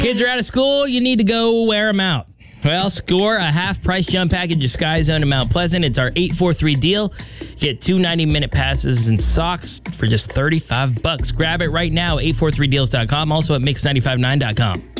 Kids are out of school, you need to go wear them out. Well, score a half-price jump package of Sky Zone in Mount Pleasant. It's our 843 deal. Get 2 90-minute passes and socks for just $35. Grab it right now at 843deals.com, also at mix959.com.